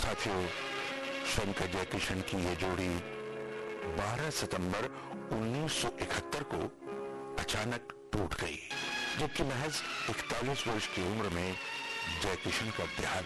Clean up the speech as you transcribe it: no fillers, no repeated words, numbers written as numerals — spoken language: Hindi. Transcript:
साथियों, शंकर जयकिशन की ये जोड़ी 12 सितंबर 1971 को अचानक टूट गई, जबकि महज 41 वर्ष की उम्र में जयकिशन का देहांत